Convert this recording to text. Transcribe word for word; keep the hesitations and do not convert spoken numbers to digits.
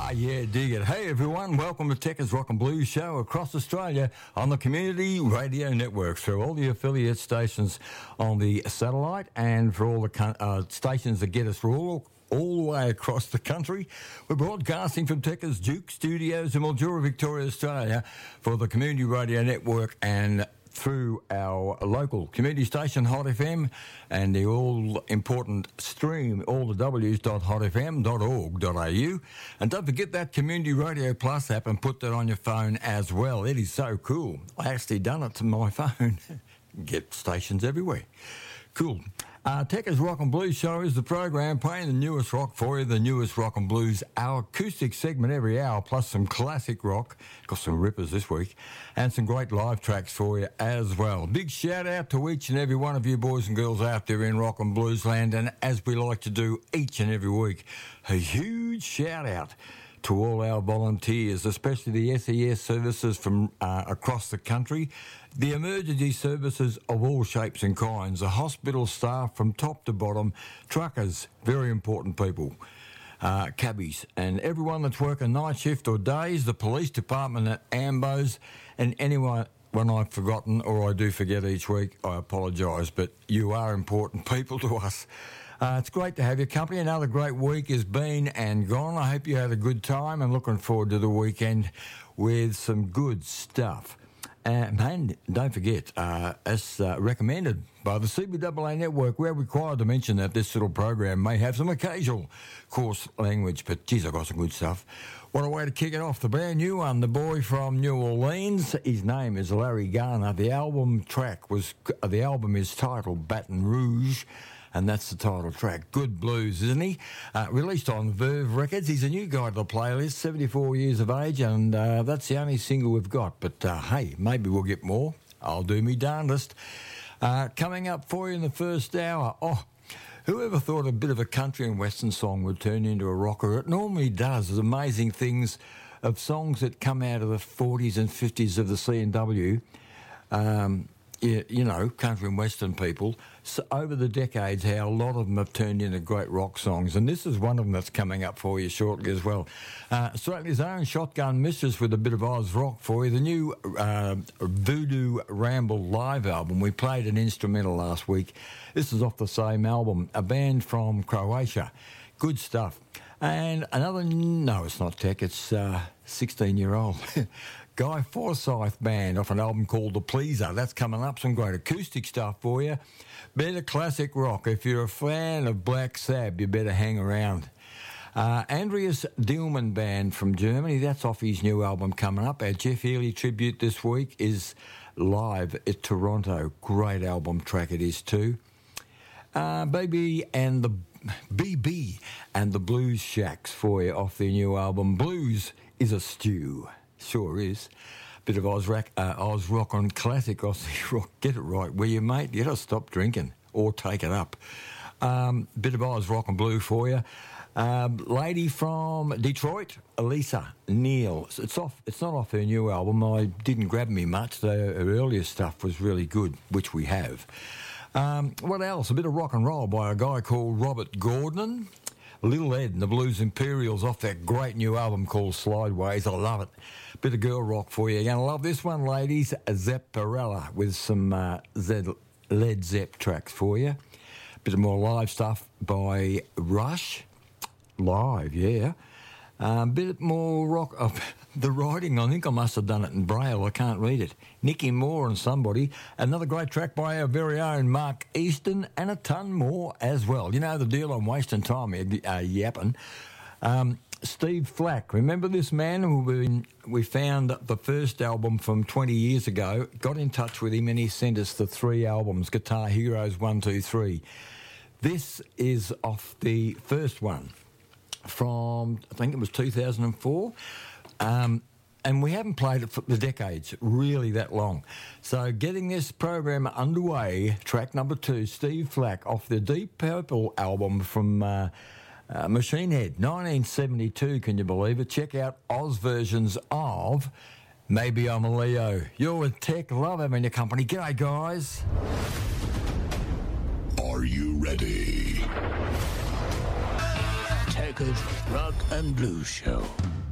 Ah, yeah, dig it. Hey, everyone, welcome to Techers Rock and Blues Show across Australia on the Community Radio Network through all the affiliate stations on the satellite and for all the uh, stations that get us all, all the way across the country. We're broadcasting from Techers Duke Studios in Mildura, Victoria, Australia for the Community Radio Network and through our local community station, Hot F M, and the all-important stream, all the W's dot hot f m dot org dot a u. And don't forget that Community Radio Plus app and put that on your phone as well. It is so cool. I actually done it to my phone. Get stations everywhere. Cool. Uh, Techers Rock and Blues Show is the program playing the newest rock for you, the newest rock and blues, our acoustic segment every hour, plus some classic rock, got some rippers this week, and some great live tracks for you as well. Big shout out to each and every one of you boys and girls out there in rock and blues land, and as we like to do each and every week, a huge shout out to all our volunteers, especially the S E S services from uh, across the country, the emergency services of all shapes and kinds, the hospital staff from top to bottom, truckers, very important people, uh, cabbies, and everyone that's working night shift or days, the police department at Ambos, and anyone when I've forgotten or I do forget each week, I apologise, but you are important people to us. Uh, it's great to have your company. Another great week has been and gone. I hope you had a good time and looking forward to the weekend with some good stuff. Uh, and don't forget, uh, as uh, recommended by the C B A A Network, we're required to mention that this little program may have some occasional coarse language, but geez, I've got some good stuff. What a way to kick it off. The brand new one, the boy from New Orleans. His name is Larry Garner. The album track was, uh, the album is titled Baton Rouge, and that's the title track. Good blues, isn't he? Uh, released on Verve Records. He's a new guy to the playlist, seventy-four years of age, and uh, that's the only single we've got. But uh, hey, maybe we'll get more. I'll do me darndest. Uh, coming up for you in the first hour. Oh, whoever thought a bit of a country and western song would turn into a rocker? It normally does. There's amazing things of songs that come out of the forties and fifties of the C and W. Um... You, you know, country and western people, so over the decades, how a lot of them have turned into great rock songs, and this is one of them that's coming up for you shortly as well. Uh, Australia's own Shotgun Mistress with a bit of Oz rock for you, the new uh, Voodoo Ramble live album. We played an instrumental last week. This is off the same album, a band from Croatia. Good stuff. And another, no, it's not tech, it's uh, sixteen-year-old. Guy Forsyth Band off an album called The Pleaser. That's coming up, some great acoustic stuff for you. Better classic rock. If you're a fan of Black Sabbath, you better hang around. Uh, Andreas Dillman Band from Germany, that's off his new album coming up. Our Jeff Healey tribute this week is live at Toronto. Great album track it is too. Uh, Baby and the B B and the Blues Shacks for you off their new album. Blues is a Stew. Sure is. Bit of Oz rock, uh, Oz rock on classic Aussie rock. Get it right, will you, mate? You got to stop drinking or take it up. Um, bit of Oz rock and blue for you. Um, lady from Detroit, Elisa Neal. It's off. It's not off her new album. I didn't grab me much. The, her earlier stuff was really good, which we have. Um, what else? A bit of rock and roll by a guy called Robert Gordon. Little Ed and the Blues Imperials off that great new album called Slideways. I love it. Bit of girl rock for you. You're going to love this one, ladies. Zepparella with some uh, Zed, Led Zepp tracks for you. Bit of more live stuff by Rush. Live, yeah. A um, bit more rock. Of the writing, I think I must have done it in Braille. I can't read it. Nicky Moore and somebody. Another great track by our very own Mark Easton, and a ton more as well. You know the deal, I'm wasting time here, uh, yapping. Um, Steve Flack, remember this man who we, we found the first album from twenty years ago, got in touch with him and he sent us the three albums, Guitar Heroes one, two, three. This is off the first one from, I think it was two thousand four. Um, and we haven't played it for the decades, really that long. So getting this program underway, track number two, Steve Flack, off the Deep Purple album from uh, uh, Machine Head, nineteen seventy-two, can you believe it? Check out Oz versions of Maybe I'm a Leo. You're with Tech, love having your company. G'day, guys. Are you ready? Techers Rock and Blues Show.